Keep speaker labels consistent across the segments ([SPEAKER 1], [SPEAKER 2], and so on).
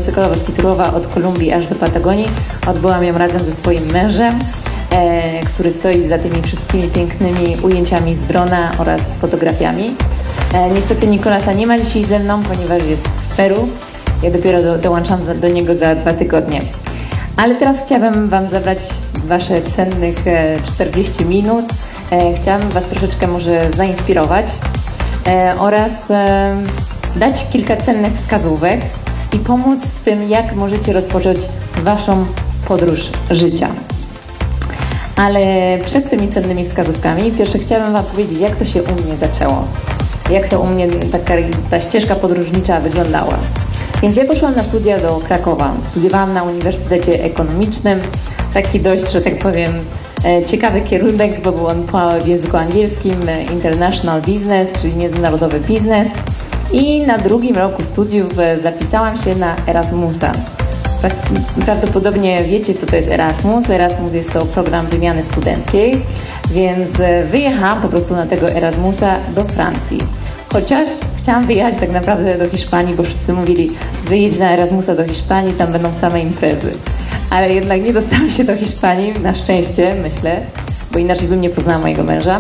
[SPEAKER 1] cyklowo-skiturowa od Kolumbii aż do Patagonii. Odbyłam ją razem ze swoim mężem, który stoi za tymi wszystkimi pięknymi ujęciami z drona oraz fotografiami. Niestety Nicolasa nie ma dzisiaj ze mną, ponieważ jest w Peru. Ja dopiero dołączam do niego za 2 tygodnie. Ale teraz chciałabym Wam zabrać Wasze cennych 40 minut. Chciałabym Was troszeczkę może zainspirować oraz dać kilka cennych wskazówek i pomóc w tym, jak możecie rozpocząć Waszą podróż życia. Ale przed tymi cennymi wskazówkami pierwsze chciałabym Wam powiedzieć, jak to się u mnie zaczęło. Jak to u mnie ta ścieżka podróżnicza wyglądała. Więc ja poszłam na studia do Krakowa. Studiowałam na Uniwersytecie Ekonomicznym. Taki dość, że tak powiem, ciekawy kierunek, bo był on w języku angielskim International Business, czyli międzynarodowy biznes. I na 2. roku studiów zapisałam się na Erasmusa. Prawdopodobnie wiecie, co to jest Erasmus. Erasmus jest to program wymiany studenckiej, więc wyjechałam po prostu na tego Erasmusa do Francji. Chociaż chciałam wyjechać tak naprawdę do Hiszpanii, bo wszyscy mówili, wyjedź na Erasmusa do Hiszpanii, tam będą same imprezy. Ale jednak nie dostałam się do Hiszpanii, na szczęście, myślę, bo inaczej bym nie poznała mojego męża.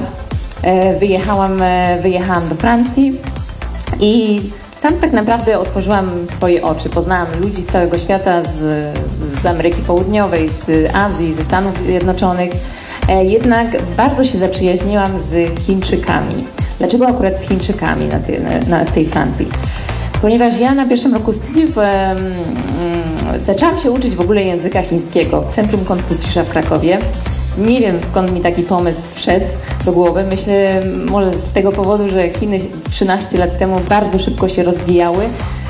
[SPEAKER 1] Wyjechałam do Francji i tam tak naprawdę otworzyłam swoje oczy. Poznałam ludzi z całego świata, z Ameryki Południowej, z Azji, ze Stanów Zjednoczonych. Jednak bardzo się zaprzyjaźniłam z Chińczykami. Dlaczego akurat z Chińczykami w tej Francji? Ponieważ ja na 1. roku studiów zaczęłam się uczyć w ogóle języka chińskiego w Centrum Konfucjusza w Krakowie. Nie wiem, skąd mi taki pomysł wszedł do głowy. Myślę, może z tego powodu, że Chiny 13 lat temu bardzo szybko się rozwijały,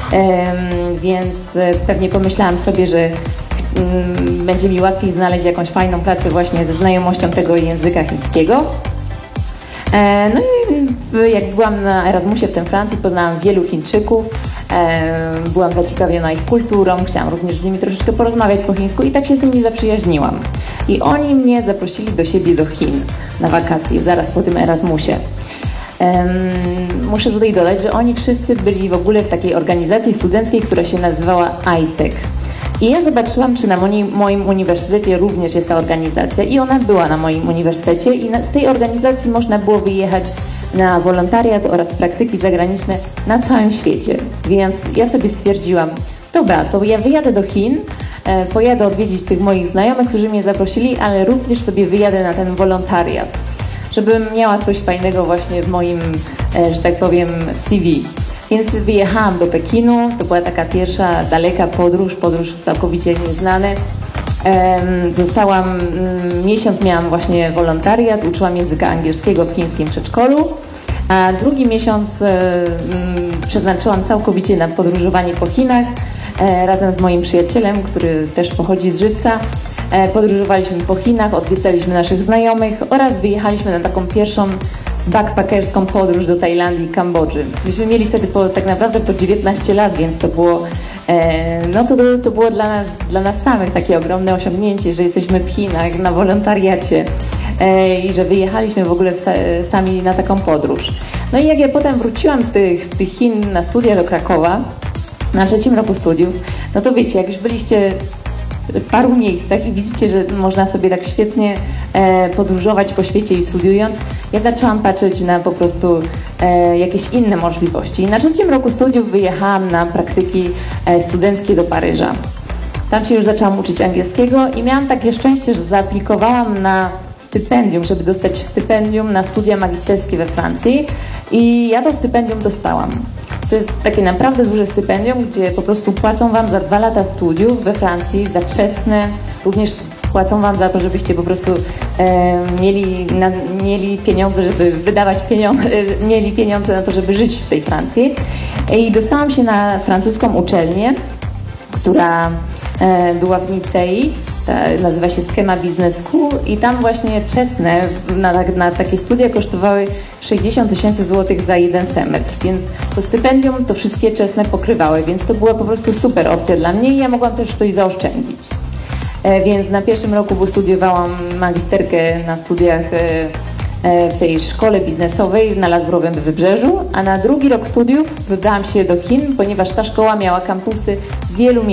[SPEAKER 1] więc pewnie pomyślałam sobie, że będzie mi łatwiej znaleźć jakąś fajną pracę właśnie ze znajomością tego języka chińskiego. No i jak byłam na Erasmusie w tym Francji, poznałam wielu Chińczyków, byłam zaciekawiona ich kulturą, chciałam również z nimi troszeczkę porozmawiać po chińsku i tak się z nimi zaprzyjaźniłam. I oni mnie zaprosili do siebie do Chin na wakacje, zaraz po tym Erasmusie. Muszę tutaj dodać, że oni wszyscy byli w ogóle w takiej organizacji studenckiej, która się nazywała ISEC. I ja zobaczyłam, czy na moim uniwersytecie również jest ta organizacja i ona była na moim uniwersytecie i z tej organizacji można było wyjechać na wolontariat oraz praktyki zagraniczne na całym świecie. Więc ja sobie stwierdziłam, dobra, to ja wyjadę do Chin, pojadę odwiedzić tych moich znajomych, którzy mnie zaprosili, ale również sobie wyjadę na ten wolontariat, żebym miała coś fajnego właśnie w moim, że tak powiem, CV. Więc wyjechałam do Pekinu, to była taka pierwsza daleka podróż całkowicie nieznana. Miesiąc miałam właśnie wolontariat, uczyłam języka angielskiego w chińskim przedszkolu, a 2. miesiąc przeznaczyłam całkowicie na podróżowanie po Chinach razem z moim przyjacielem, który też pochodzi z Żywca. Podróżowaliśmy po Chinach, odwiedzaliśmy naszych znajomych oraz wyjechaliśmy na taką pierwszą backpackerską podróż do Tajlandii i Kambodży. Myśmy mieli wtedy tak naprawdę po 19 lat, więc to było, to było dla nas samych takie ogromne osiągnięcie, że jesteśmy w Chinach na wolontariacie i że wyjechaliśmy w ogóle sami na taką podróż. No i jak ja potem wróciłam z tych Chin na studia do Krakowa, na 3. roku studiów, no to wiecie, jak już byliście w paru miejscach i widzicie, że można sobie tak świetnie podróżować po świecie i studiując, ja zaczęłam patrzeć na po prostu jakieś inne możliwości. I na 3. roku studiów wyjechałam na praktyki studenckie do Paryża. Tam się już zaczęłam uczyć angielskiego i miałam takie szczęście, że zaaplikowałam na stypendium, żeby dostać stypendium na studia magisterskie we Francji i ja to stypendium dostałam. To jest takie naprawdę duże stypendium, gdzie po prostu płacą Wam za 2 lata studiów we Francji, za wczesne, również płacą Wam za to, żebyście po prostu mieli pieniądze, żeby wydawać pieniądze, mieli pieniądze na to, żeby żyć w tej Francji. I dostałam się na francuską uczelnię, która była w Nicei, nazywa się Schema Business School i tam właśnie czesne na takie studia kosztowały 60 000 złotych za 1 semestr, więc to stypendium to wszystkie czesne pokrywały, więc to była po prostu super opcja dla mnie i ja mogłam też coś zaoszczędzić. Więc na 1. roku studiowałam magisterkę na studiach w tej szkole biznesowej na Lazurowym Wybrzeżu, a na 2. rok studiów wybrałam się do Chin, ponieważ ta szkoła miała kampusy w wielu miejscach.